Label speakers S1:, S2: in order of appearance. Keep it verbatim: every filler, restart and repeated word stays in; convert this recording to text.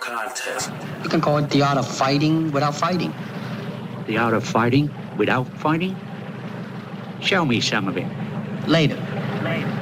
S1: contest.
S2: You can call it the art of fighting without fighting.
S3: The art of fighting without fighting? Show me some of it.
S2: Later.
S3: Later.